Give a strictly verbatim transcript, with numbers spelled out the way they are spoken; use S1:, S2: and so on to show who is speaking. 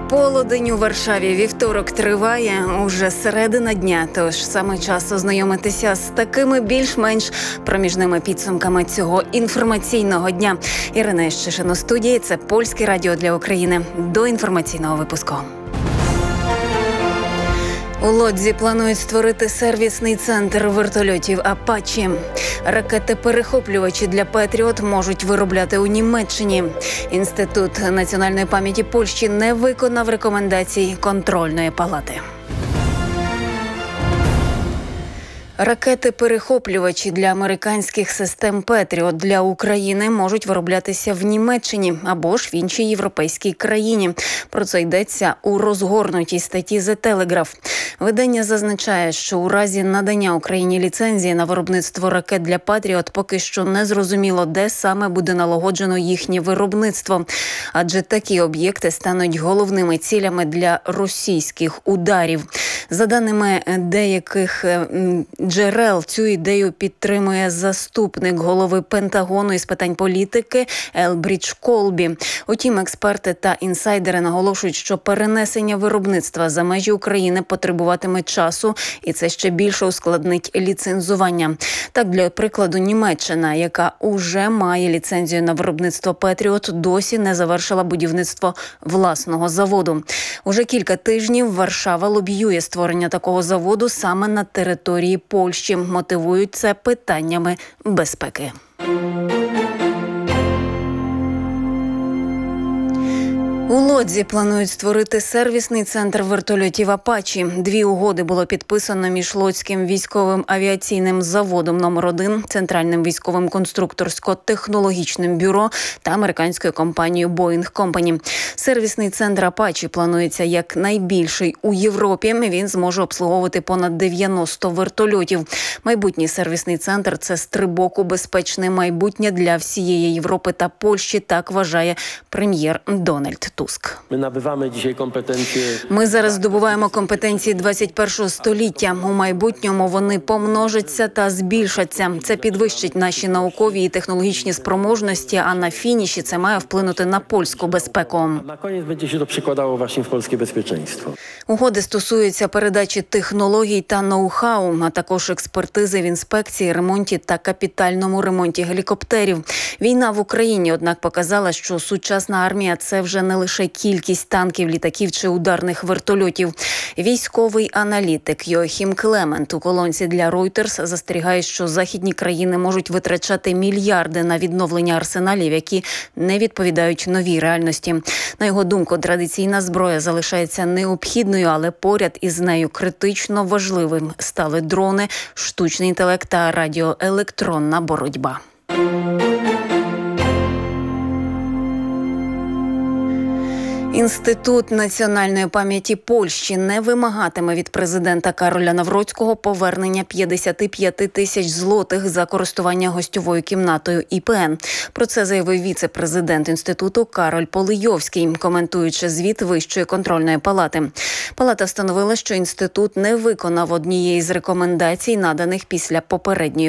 S1: Полудень у Варшаві. Вівторок триває, уже середина дня, тож саме час ознайомитися з такими більш-менш проміжними підсумками цього інформаційного дня. Ірина Щишин у студії, це Польське радіо для України. До інформаційного випуску. У Лодзі планують створити сервісний центр вертольотів «Апачі». Ракети-перехоплювачі для «Петріот» можуть виробляти у Німеччині. Інститут національної пам'яті Польщі не виконав рекомендацій контрольної палати. Ракети-перехоплювачі для американських систем «Петріот» для України можуть вироблятися в Німеччині або ж в іншій європейській країні. Про це йдеться у розгорнутій статті «The Telegraph». Видання зазначає, що у разі надання Україні ліцензії на виробництво ракет для «Петріот» поки що не зрозуміло, де саме буде налагоджено їхнє виробництво. Адже такі об'єкти стануть головними цілями для російських ударів. За даними деяких джерел, цю ідею підтримує заступник голови Пентагону із питань політики Елбрідж Колбі. Утім, експерти та інсайдери наголошують, що перенесення виробництва за межі України потребуватиме часу, і це ще більше ускладнить ліцензування. Так, для прикладу, Німеччина, яка уже має ліцензію на виробництво «Петріот», досі не завершила будівництво власного заводу. Уже кілька тижнів Варшава лобіює створення такого заводу саме на території Польщі. Мотивують це питаннями безпеки. У Лодзі планують створити сервісний центр вертольотів «Апачі». Дві угоди було підписано між Лодзьким військовим авіаційним заводом номер один, Центральним військовим конструкторсько-технологічним бюро та американською компанією Boeing Company. Сервісний центр «Апачі» планується як найбільший у Європі. Він зможе обслуговувати понад дев'яносто вертольотів. Майбутній сервісний центр – це стрибок у безпечне майбутнє для всієї Європи та Польщі, так вважає прем'єр Дональд Туск.
S2: Ми набуваємо dzisiaj компетенції.
S1: Ми зараз здобуваємо компетенції двадцять першого століття. У майбутньому вони помножаться та збільшаться. Це підвищить наші наукові і технологічні спроможності, а на фініші це має вплинути на польську безпеку.
S2: На кінець буде się to przekładało właśnie w polskie bezpieczeństwo.
S1: Угоди стосуються передачі технологій та ноу-хау, а також експертизи в інспекції, ремонті та капітальному ремонті гелікоптерів. Війна в Україні, однак, показала, що сучасна армія – це вже не лише кількість танків, літаків чи ударних вертольотів. Військовий аналітик Йоахім Клемент у колонці для Reuters застерігає, що західні країни можуть витрачати мільярди на відновлення арсеналів, які не відповідають новій реальності. На його думку, традиційна зброя залишається необхідною, але поряд із нею критично важливим стали дрони, штучний інтелект та радіоелектронна боротьба. Інститут національної пам'яті Польщі не вимагатиме від президента Кароля Навроцького повернення п'ятдесят п'ять тисяч злотих за користування гостьовою кімнатою І Пе Ен. Про це заявив віце-президент інституту Кароль Полийовський, коментуючи звіт Вищої контрольної палати. Палата встановила, що інститут не виконав однієї з рекомендацій, наданих після попередньої